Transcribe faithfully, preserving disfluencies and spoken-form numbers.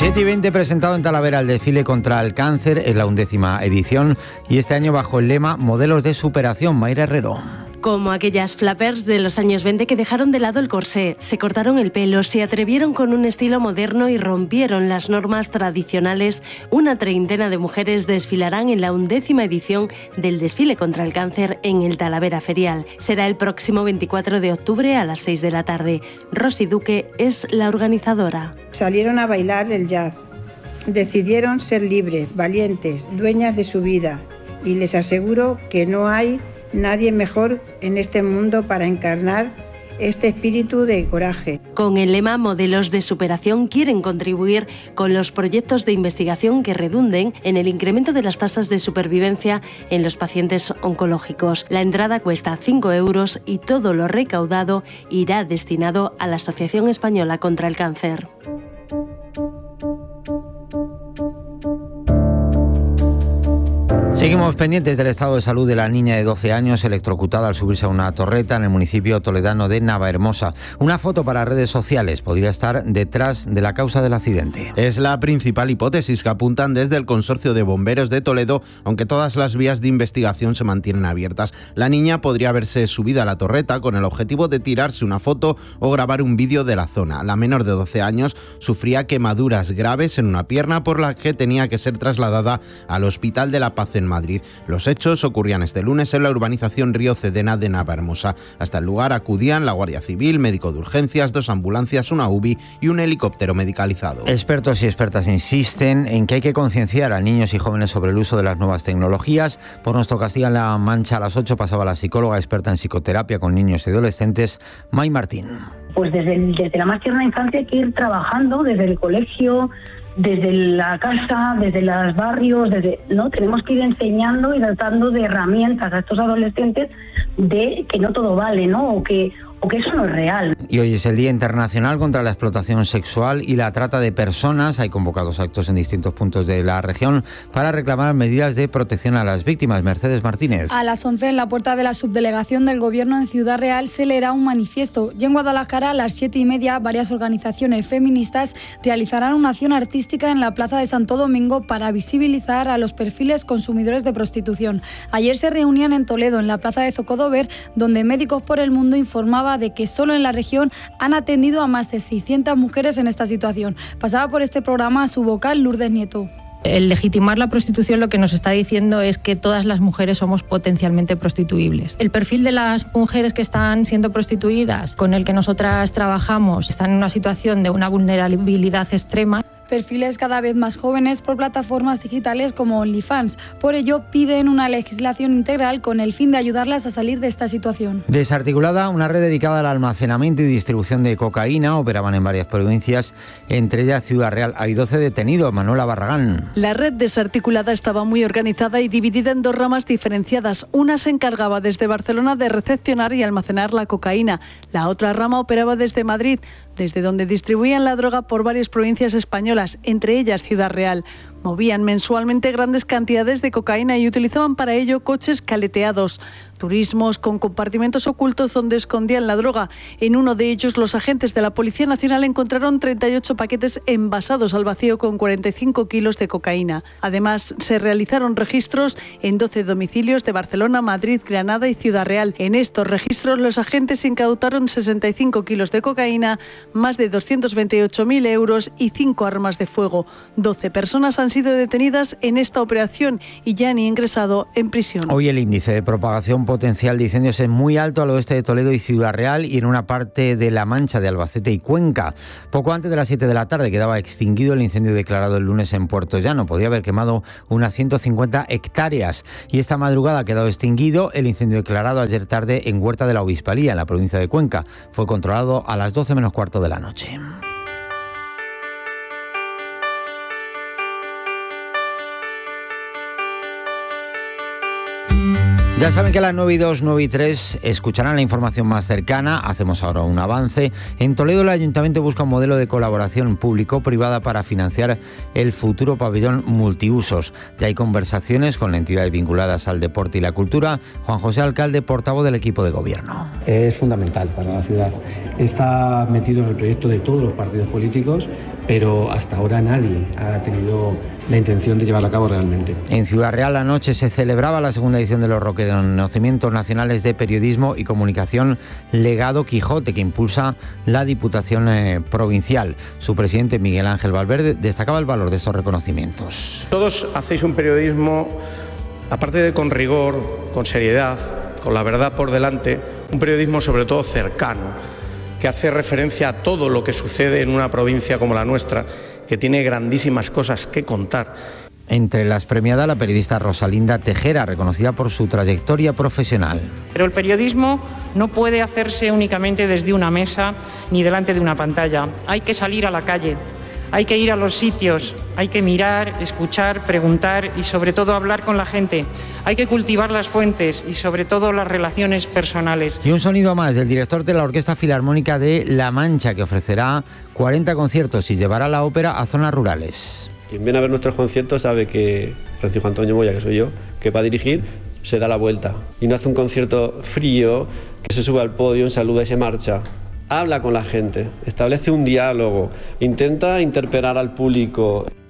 siete y veinte, presentado en Talavera el desfile contra el cáncer, es la undécima edición y este año bajo el lema Modelos de Superación. Mayra Herrero. Como aquellas flappers de los años veinte que dejaron de lado el corsé, se cortaron el pelo, se atrevieron con un estilo moderno y rompieron las normas tradicionales, una treintena de mujeres desfilarán en la undécima edición del desfile contra el cáncer en el Talavera Ferial. Será el próximo veinticuatro de octubre a las seis de la tarde. Rosy Duque es la organizadora. Salieron a bailar el jazz, decidieron ser libres, valientes, dueñas de su vida y les aseguro que no hay nadie mejor en este mundo para encarnar este espíritu de coraje. Con el lema Modelos de Superación quieren contribuir con los proyectos de investigación que redunden en el incremento de las tasas de supervivencia en los pacientes oncológicos. La entrada cuesta cinco euros y todo lo recaudado irá destinado a la Asociación Española contra el Cáncer. Seguimos pendientes del estado de salud de la niña de doce años electrocutada al subirse a una torreta en el municipio toledano de Navahermosa. Una foto para redes sociales podría estar detrás de la causa del accidente. Es la principal hipótesis que apuntan desde el Consorcio de Bomberos de Toledo, aunque todas las vías de investigación se mantienen abiertas. La niña podría haberse subido a la torreta con el objetivo de tirarse una foto o grabar un vídeo de la zona. La menor de doce años sufría quemaduras graves en una pierna por la que tenía que ser trasladada al Hospital de la Paz en Madrid. Los hechos ocurrían este lunes en la urbanización Río Cedena de Navahermosa. Hasta el lugar acudían la Guardia Civil, médico de urgencias, dos ambulancias, una U B I y un helicóptero medicalizado. Expertos y expertas insisten en que hay que concienciar a niños y jóvenes sobre el uso de las nuevas tecnologías. Por nuestro Castilla-La Mancha a las ocho pasaba la psicóloga experta en psicoterapia con niños y adolescentes, May Martín. Pues desde, el, desde la más tierna infancia hay que ir trabajando, desde el colegio, desde la casa, desde los barrios, desde no tenemos que ir enseñando y tratando de herramientas a estos adolescentes de que no todo vale, ¿no? O que o que eso no es real. Y hoy es el Día Internacional contra la Explotación Sexual y la Trata de Personas. Hay convocados actos en distintos puntos de la región para reclamar medidas de protección a las víctimas. Mercedes Martínez. A las once, en la puerta de la subdelegación del Gobierno en Ciudad Real, se leerá un manifiesto. Y en Guadalajara, a las siete y media, varias organizaciones feministas realizarán una acción artística en la Plaza de Santo Domingo para visibilizar a los perfiles consumidores de prostitución. Ayer se reunían en Toledo, en la Plaza de Zocodover, donde Médicos por el Mundo informaba de que solo en la región han atendido a más de seiscientas mujeres en esta situación. Pasaba por este programa su vocal Lourdes Nieto. El legitimar la prostitución lo que nos está diciendo es que todas las mujeres somos potencialmente prostituibles. El perfil de las mujeres que están siendo prostituidas, con el que nosotras trabajamos, están en una situación de una vulnerabilidad extrema. Perfiles cada vez más jóvenes por plataformas digitales como OnlyFans. Por ello, piden una legislación integral con el fin de ayudarlas a salir de esta situación. Desarticulada, una red dedicada al almacenamiento y distribución de cocaína. Operaban en varias provincias, entre ellas Ciudad Real. Hay doce detenidos. Manuela Barragán. La red desarticulada estaba muy organizada y dividida en dos ramas diferenciadas. Una se encargaba desde Barcelona de recepcionar y almacenar la cocaína. La otra rama operaba desde Madrid, desde donde distribuían la droga por varias provincias españolas, entre ellas Ciudad Real. Movían mensualmente grandes cantidades de cocaína y utilizaban para ello coches caleteados, turismos con compartimentos ocultos donde escondían la droga. En uno de ellos, los agentes de la Policía Nacional encontraron treinta y ocho paquetes envasados al vacío con cuarenta y cinco kilos de cocaína. Además, se realizaron registros en doce domicilios de Barcelona, Madrid, Granada y Ciudad Real. En estos registros, los agentes incautaron sesenta y cinco kilos de cocaína, más de doscientos veintiocho mil euros y cinco armas de fuego. doce personas han sido detenidas en esta operación y ya han ingresado en prisión. Hoy el índice de propagación potencial de incendios es muy alto al oeste de Toledo y Ciudad Real y en una parte de La Mancha, de Albacete y Cuenca. Poco antes de las siete de la tarde quedaba extinguido el incendio declarado el lunes en Puerto Llano. Podía haber quemado unas ciento cincuenta hectáreas y esta madrugada ha quedado extinguido el incendio declarado ayer tarde en Huerta de la Obispalía, en la provincia de Cuenca. Fue controlado a las doce menos cuarto de la noche. Ya saben que a las nueve y dos, nueve y tres escucharán la información más cercana. Hacemos ahora un avance. En Toledo el Ayuntamiento busca un modelo de colaboración público-privada para financiar el futuro pabellón multiusos. Ya hay conversaciones con entidades vinculadas al deporte y la cultura. Juan José Alcalde, portavoz del equipo de gobierno. Es fundamental para la ciudad. Está metido en el proyecto de todos los partidos políticos, pero hasta ahora nadie ha tenido la intención de llevarlo a cabo realmente. En Ciudad Real anoche se celebraba la segunda edición de los reconocimientos nacionales de periodismo y comunicación Legado Quijote, que impulsa la Diputación eh, Provincial. Su presidente, Miguel Ángel Valverde, destacaba el valor de estos reconocimientos. Todos hacéis un periodismo, aparte de con rigor, con seriedad, con la verdad por delante, un periodismo sobre todo cercano, que hace referencia a todo lo que sucede en una provincia como la nuestra, que tiene grandísimas cosas que contar. Entre las premiadas, la periodista Rosalinda Tejera, reconocida por su trayectoria profesional. Pero el periodismo no puede hacerse únicamente desde una mesa ni delante de una pantalla. Hay que salir a la calle, hay que ir a los sitios, hay que mirar, escuchar, preguntar y sobre todo hablar con la gente. Hay que cultivar las fuentes y sobre todo las relaciones personales. Y un sonido más del director de la Orquesta Filarmónica de La Mancha, que ofrecerá cuarenta conciertos y llevará la ópera a zonas rurales. Quien viene a ver nuestros conciertos sabe que Francisco Antonio Moya, que soy yo, que va a dirigir, se da la vuelta. Y no hace un concierto frío, que se sube al podio, saluda y se marcha. Habla con la gente, establece un diálogo, intenta interpelar al público.